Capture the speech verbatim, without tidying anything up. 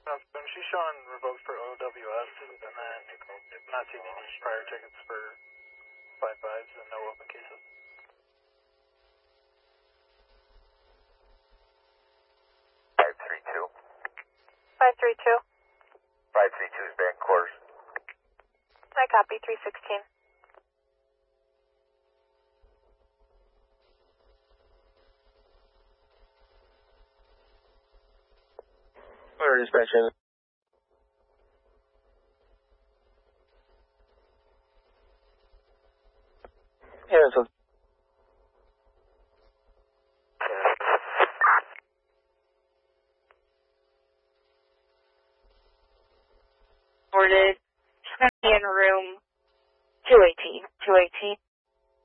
Um, she's showing revoked for O W S, and then not seen any prior tickets for five fives and no open cases. five three two. five three two. five three two is back course. I copy, three sixteen. Order dispatcher. Yeah, so. Reported